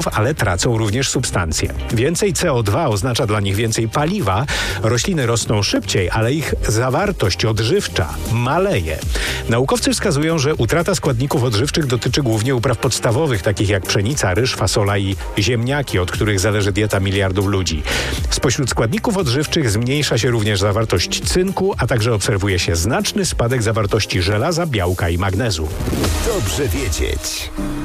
ale tracą również substancje. Więcej CO2 oznacza dla nich więcej paliwa. Rośliny rosną szybciej, ale ich zawartość odżywcza maleje. Naukowcy wskazują, że utrata składników odżywczych dotyczy głównie upraw podstawowych, takich jak pszenica, ryż, fasola i ziemniaki, od których zależy dieta miliardów ludzi. Spośród składników odżywczych zmniejsza się również zawartość cynku, a także obserwuje się znaczny spadek zawartości żelaza, białka i magnezu. Dobrze wiedzieć.